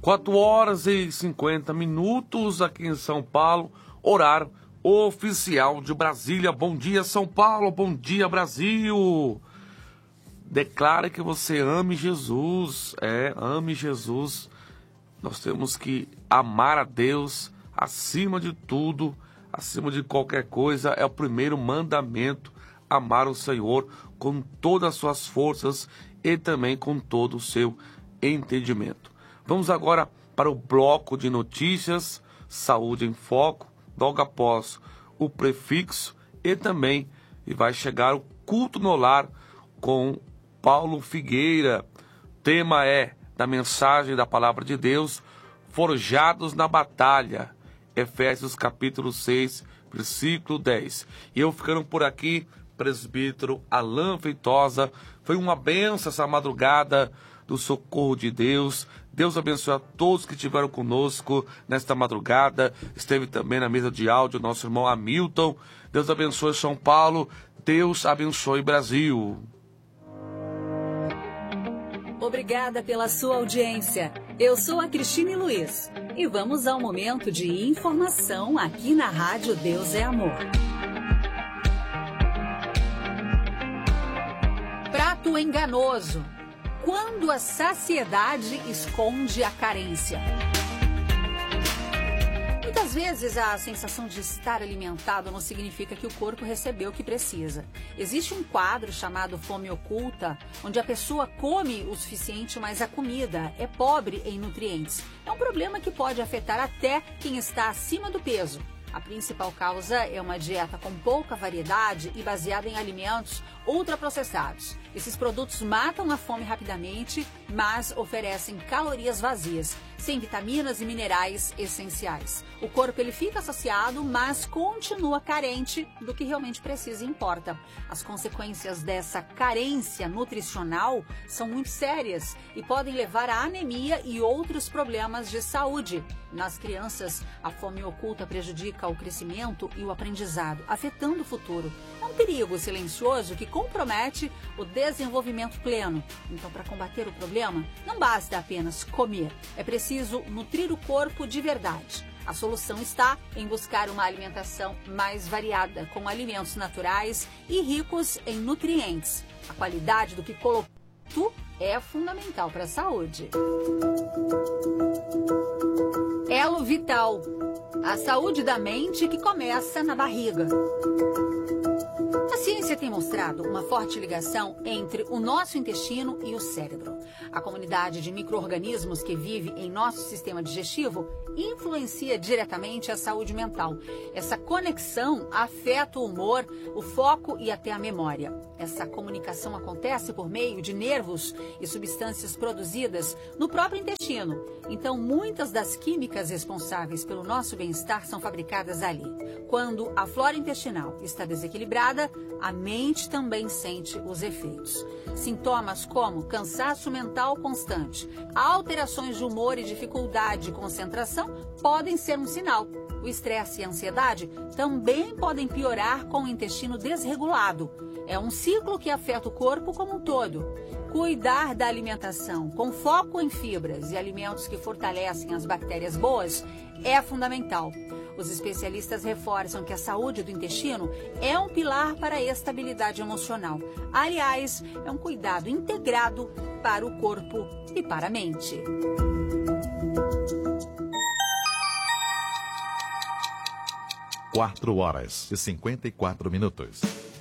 4h50 aqui em São Paulo, horário oficial de Brasília. Bom dia, São Paulo, bom dia, Brasil. Declare que você ame Jesus, ame Jesus. Nós temos que amar a Deus acima de tudo, acima de qualquer coisa. É o primeiro mandamento, amar o Senhor com todas as suas forças e também com todo o seu entendimento. Vamos agora para o bloco de notícias, Saúde em Foco, logo após o prefixo e também vai chegar o culto no lar com Paulo Figueira. O tema é da mensagem da palavra de Deus, forjados na batalha, Efésios capítulo 6, versículo 10. E eu ficando por aqui, presbítero Alain Feitosa, foi uma bênção essa madrugada do socorro de Deus. Deus abençoe a todos que estiveram conosco nesta madrugada. Esteve também na mesa de áudio nosso irmão Hamilton. Deus abençoe São Paulo. Deus abençoe Brasil. Obrigada pela sua audiência. Eu sou a Cristine Luiz e vamos ao momento de informação aqui na Rádio Deus é Amor. Prato enganoso. Quando a saciedade esconde a carência. Muitas vezes a sensação de estar alimentado não significa que o corpo recebeu o que precisa. Existe um quadro chamado fome oculta, onde a pessoa come o suficiente, mas a comida é pobre em nutrientes. É um problema que pode afetar até quem está acima do peso. A principal causa é uma dieta com pouca variedade e baseada em alimentos ultraprocessados. Esses produtos matam a fome rapidamente, mas oferecem calorias vazias, sem vitaminas e minerais essenciais. O corpo ele fica saciado, mas continua carente do que realmente precisa e importa. As consequências dessa carência nutricional são muito sérias e podem levar à anemia e outros problemas de saúde. Nas crianças, a fome oculta prejudica o crescimento e o aprendizado, afetando o futuro. É um perigo silencioso que compromete o desenvolvimento pleno. Então, para combater o problema, não basta apenas comer. É preciso nutrir o corpo de verdade. A solução está em buscar uma alimentação mais variada, com alimentos naturais e ricos em nutrientes. A qualidade do que colocou é fundamental para a saúde. Elo Vital. A saúde da mente que começa na barriga. A ciência tem mostrado uma forte ligação entre o nosso intestino e o cérebro. A comunidade de micro-organismos que vive em nosso sistema digestivo influencia diretamente a saúde mental. Essa conexão afeta o humor, o foco e até a memória. Essa comunicação acontece por meio de nervos e substâncias produzidas no próprio intestino. Então, muitas das químicas responsáveis pelo nosso bem-estar são fabricadas ali. Quando a flora intestinal está desequilibrada, a mente também sente os efeitos. Sintomas como cansaço mental constante, alterações de humor e dificuldade de concentração podem ser um sinal. O estresse e a ansiedade também podem piorar com o intestino desregulado. É um ciclo que afeta o corpo como um todo. Cuidar da alimentação com foco em fibras e alimentos que fortalecem as bactérias boas é fundamental. Os especialistas reforçam que a saúde do intestino é um pilar para a estabilidade emocional. Aliás, é um cuidado integrado para o corpo e para a mente. Quatro horas e 54 minutos.